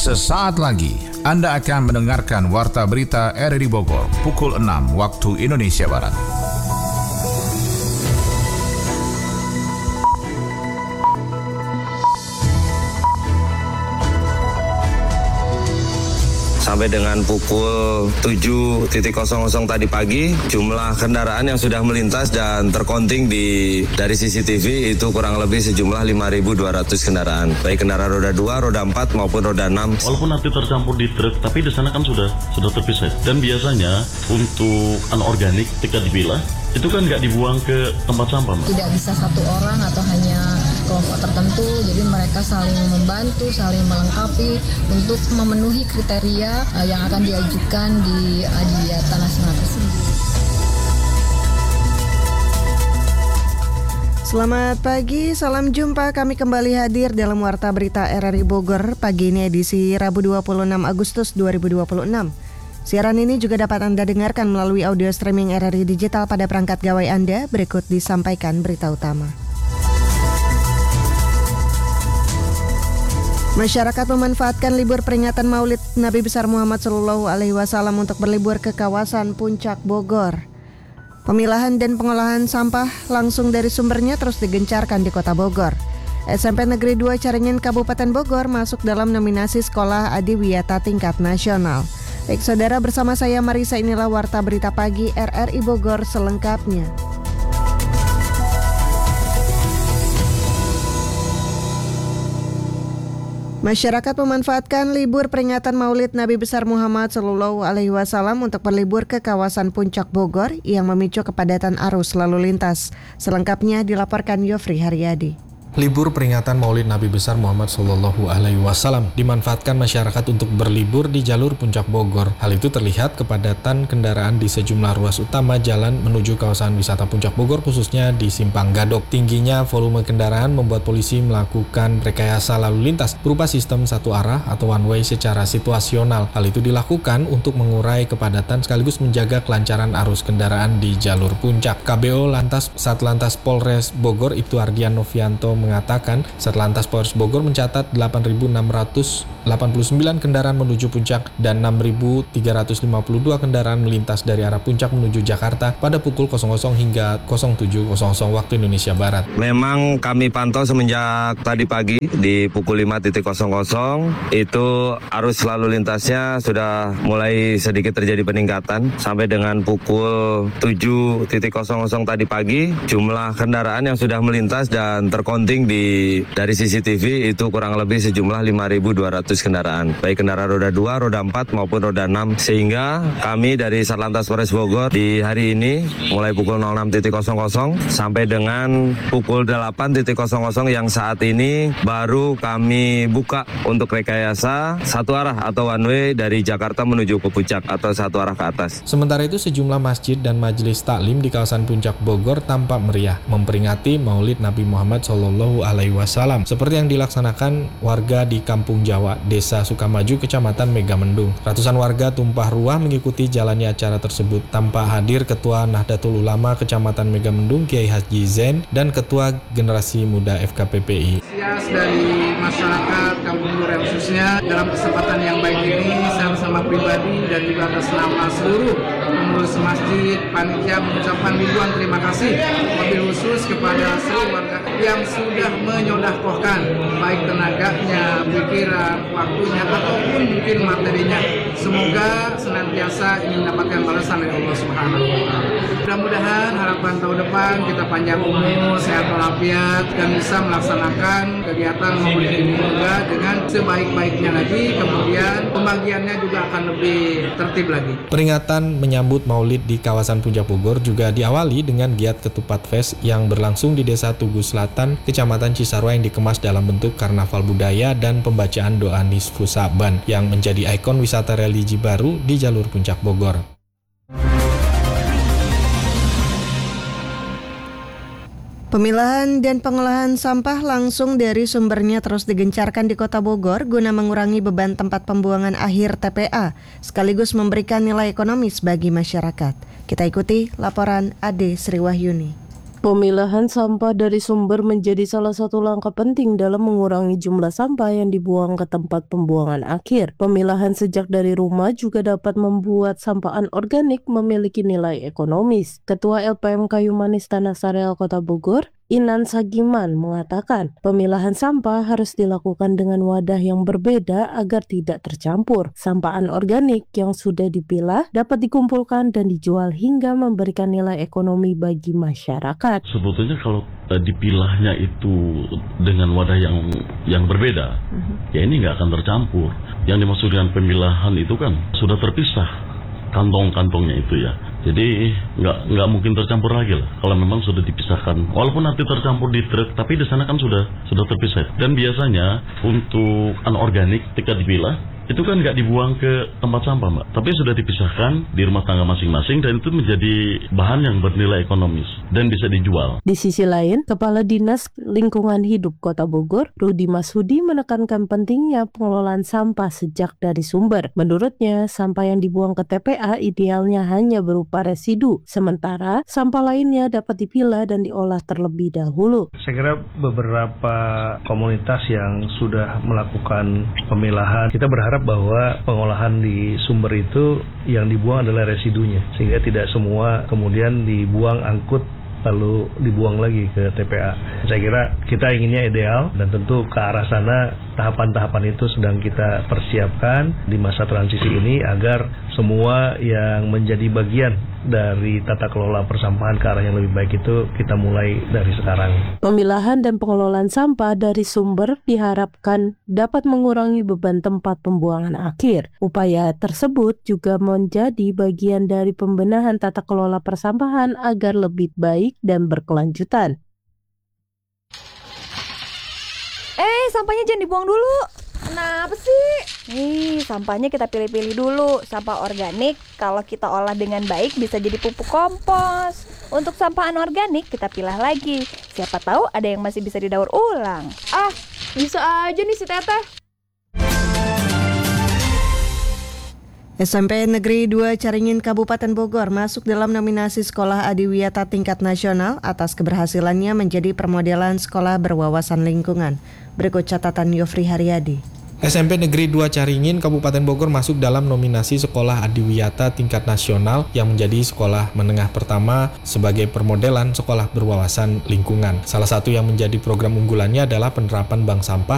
Sesaat lagi Anda akan mendengarkan Warta Berita RRI Bogor pukul 6 waktu Indonesia Barat. Sampai dengan pukul 7.00 tadi pagi, jumlah kendaraan yang sudah melintas dan terkonting dari CCTV itu kurang lebih sejumlah 5.200 kendaraan. Baik kendaraan roda 2, roda 4 maupun roda 6. Walaupun nanti tercampur di truk, tapi di sana kan sudah terpisah. Dan biasanya untuk anorganik ketika dipilah, itu kan nggak dibuang ke tempat sampah, Mbak. Tidak bisa satu orang atau hanya kelompok tertentu, jadi mereka saling membantu, saling melengkapi untuk memenuhi kriteria yang akan diajukan di Adiata Nasional tersebut. Selamat pagi, salam jumpa. Kami kembali hadir dalam Warta Berita RRI Bogor pagi ini edisi Rabu 26 Agustus 2026. Siaran ini juga dapat Anda dengarkan melalui audio streaming RRI Digital pada perangkat gawai Anda. Berikut disampaikan berita utama. Masyarakat memanfaatkan libur peringatan Maulid Nabi besar Muhammad SAW untuk berlibur ke kawasan Puncak Bogor. Pemilahan dan pengolahan sampah langsung dari sumbernya terus digencarkan di Kota Bogor. SMP Negeri 2 Caringin Kabupaten Bogor masuk dalam nominasi Sekolah Adiwiyata tingkat nasional. Baik saudara, bersama saya Marisa, inilah Warta Berita Pagi RRI Bogor selengkapnya. Masyarakat memanfaatkan libur peringatan Maulid Nabi besar Muhammad SAW untuk berlibur ke kawasan Puncak Bogor yang memicu kepadatan arus lalu lintas. Selengkapnya dilaporkan Yofri Haryadi. Libur peringatan Maulid Nabi besar Muhammad SAW dimanfaatkan masyarakat untuk berlibur di jalur Puncak Bogor. Hal itu terlihat kepadatan kendaraan di sejumlah ruas utama jalan menuju kawasan wisata Puncak Bogor, khususnya di Simpang Gadok. Tingginya volume kendaraan membuat polisi melakukan rekayasa lalu lintas berupa sistem satu arah atau one way secara situasional. Hal itu dilakukan untuk mengurai kepadatan sekaligus menjaga kelancaran arus kendaraan di jalur puncak. KBO Satlantas Polres Bogor Ibtu Ardian Novianto mengatakan Satlantas Polres Bogor mencatat 8.689 kendaraan menuju puncak dan 6.352 kendaraan melintas dari arah puncak menuju Jakarta pada pukul 00 hingga 07.00 waktu Indonesia Barat. Memang kami pantau semenjak tadi pagi di pukul 5.00 itu arus lalu lintasnya sudah mulai sedikit terjadi peningkatan. Sampai dengan pukul 7.00 tadi pagi, jumlah kendaraan yang sudah melintas dan terkonting dari CCTV itu kurang lebih sejumlah 5.200 kendaraan. Baik kendaraan roda 2, roda 4 maupun roda 6. Sehingga kami dari Satlantas Polres Bogor di hari ini mulai pukul 06.00 sampai dengan pukul 8.00 yang saat ini baru kami buka untuk rekayasa satu arah atau one way dari Jakarta menuju ke puncak atau satu arah ke atas. Sementara itu sejumlah masjid dan majelis taklim di kawasan Puncak Bogor tampak meriah memperingati Maulid Nabi Muhammad SAW seperti yang dilaksanakan warga di Kampung Jawa, Desa Sukamaju, Kecamatan Megamendung. Ratusan warga tumpah ruah mengikuti jalannya acara tersebut. Tanpa hadir Ketua Nahdlatul Ulama Kecamatan Megamendung Kiai Haji Zain dan Ketua Generasi Muda FKPPI. Antusias dari masyarakat Kampung Duren khususnya dalam kesempatan yang baik ini saya bersama pribadi dan juga atas nama seluruh pengurus masjid, panitia mengucapkan ribuan terima kasih wabil khusus kepada seluruh warga yang sudah menyodaqohkan baik tenaganya, pikiran, waktunya ataupun mungkin materinya. Semoga senantiasa ingin mendapatkan balasan dari Allah Subhanahu wa taala. Mudah-mudahan harapan tahun depan kita panjang umur, sehat walafiat dan bisa melaksanakan kegiatan Maulid ini juga dengan sebaik-baiknya lagi. Kemudian pembagiannya juga akan lebih tertib lagi. Peringatan menyambut Maulid di kawasan Puncak Bogor juga diawali dengan giat Ketupat Fest yang berlangsung di Desa Tugu Selatan, Kecamatan Cisarua yang dikemas dalam bentuk karnaval budaya dan pembacaan doa Nisfu Saban yang menjadi ikon wisata religi baru di jalur Puncak Bogor. Pemilahan dan pengolahan sampah langsung dari sumbernya terus digencarkan di Kota Bogor guna mengurangi beban tempat pembuangan akhir TPA, sekaligus memberikan nilai ekonomis bagi masyarakat. Kita ikuti laporan Ade Sriwahyuni. Pemilahan sampah dari sumber menjadi salah satu langkah penting dalam mengurangi jumlah sampah yang dibuang ke tempat pembuangan akhir. Pemilahan sejak dari rumah juga dapat membuat sampah anorganik memiliki nilai ekonomis. Ketua LPM Kayu Manis Tanah Sareal Kota Bogor, Inan Sagiman, mengatakan pemilahan sampah harus dilakukan dengan wadah yang berbeda agar tidak tercampur. Sampah anorganik yang sudah dipilah dapat dikumpulkan dan dijual hingga memberikan nilai ekonomi bagi masyarakat. Sebetulnya kalau dipilahnya itu dengan wadah yang berbeda, ya ini nggak akan tercampur. Yang dimaksud dengan pemilahan itu kan sudah terpisah kantong-kantongnya itu ya. Jadi nggak mungkin tercampur lagi lah kalau memang sudah dipisahkan. Walaupun nanti tercampur di truk, tapi di sana kan sudah terpisah. Dan biasanya untuk anorganik ketika dipilah itu kan nggak dibuang ke tempat sampah, Mbak, tapi sudah dipisahkan di rumah tangga masing-masing dan itu menjadi bahan yang bernilai ekonomis dan bisa dijual. Di sisi lain, Kepala Dinas Lingkungan Hidup Kota Bogor, Rudi Masudi, menekankan pentingnya pengelolaan sampah sejak dari sumber. Menurutnya, sampah yang dibuang ke TPA idealnya hanya berupa residu, sementara sampah lainnya dapat dipilah dan diolah terlebih dahulu. Saya kira beberapa komunitas yang sudah melakukan pemilahan, kita berharap bahwa pengolahan di sumber itu yang dibuang adalah residunya, sehingga tidak semua kemudian dibuang angkut lalu dibuang lagi ke TPA. Saya kira kita inginnya ideal dan tentu ke arah sana tahapan-tahapan itu sedang kita persiapkan di masa transisi ini agar semua yang menjadi bagian dari tata kelola persampahan ke arah yang lebih baik itu kita mulai dari sekarang. Pemilahan dan pengelolaan sampah dari sumber diharapkan dapat mengurangi beban tempat pembuangan akhir. Upaya tersebut juga menjadi bagian dari pembenahan tata kelola persampahan agar lebih baik dan berkelanjutan. Sampahnya jangan dibuang dulu. Kenapa sih? Sampahnya kita pilih-pilih dulu. Sampah organik kalau kita olah dengan baik bisa jadi pupuk kompos. Untuk sampah anorganik kita pilah lagi. Siapa tahu ada yang masih bisa didaur ulang. Bisa aja nih si Teteh. SMP Negeri 2 Caringin Kabupaten Bogor masuk dalam nominasi Sekolah Adiwiyata Tingkat Nasional atas keberhasilannya menjadi permodelan sekolah berwawasan lingkungan. Berikut catatan Yofri Haryadi. SMP Negeri 2 Caringin Kabupaten Bogor masuk dalam nominasi Sekolah Adiwiyata Tingkat Nasional yang menjadi sekolah menengah pertama sebagai permodelan sekolah berwawasan lingkungan. Salah satu yang menjadi program unggulannya adalah penerapan bank sampah